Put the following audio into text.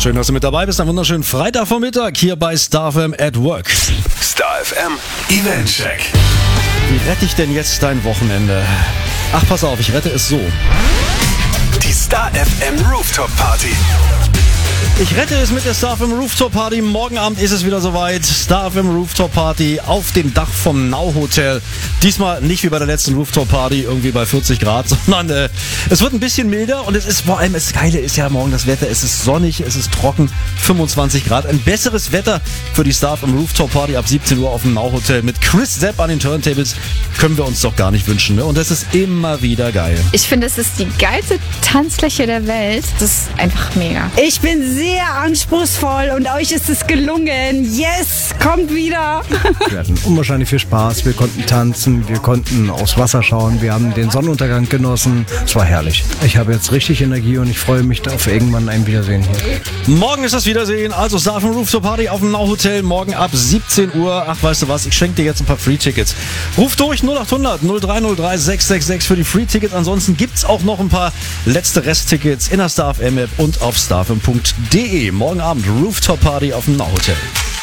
Schön, dass du mit dabei bist. Einen wunderschönen Freitagvormittag hier bei Star FM at Work. Star FM Event Check. Wie rette ich denn jetzt dein Wochenende? Ach, pass auf, ich rette es so. Die Star FM Rooftop Party. Ich rette es mit der Star FM Rooftop Party. Morgen Abend ist es wieder soweit. Star FM Rooftop Party auf dem Dach vom Now Hotel. Diesmal nicht wie bei der letzten Rooftop Party irgendwie bei 40 Grad, sondern es wird ein bisschen milder und es ist vor allem, das Geile ist ja morgen das Wetter. Es ist sonnig, es ist trocken, 25 Grad. Ein besseres Wetter für die Star FM Rooftop Party ab 17 Uhr auf dem Now Hotel mit Chris Sepp an den Turntables können wir uns doch gar nicht wünschen. Ne? Und das ist immer wieder geil. Ich finde, es ist die geilste Tanzfläche der Welt. Das ist einfach mega. Ich bin sehr anspruchsvoll und euch ist es gelungen. Yes, kommt wieder. Wir hatten unwahrscheinlich viel Spaß. Wir konnten tanzen, wir konnten aufs Wasser schauen, wir haben den Sonnenuntergang genossen. Es war herrlich. Ich habe jetzt richtig Energie und ich freue mich auf irgendwann ein Wiedersehen hier. Morgen ist das Wiedersehen. Also Star FM Rooftop Party auf dem Now Hotel. Morgen ab 17 Uhr. Ach, weißt du was? Ich schenke dir jetzt ein paar Free-Tickets. Ruf durch 0800 0303 666 für die Free-Tickets. Ansonsten gibt's auch noch ein paar letzte Resttickets in der Star FM App und auf starfm.de. Morgen Abend Rooftop Party auf dem Now Hotel.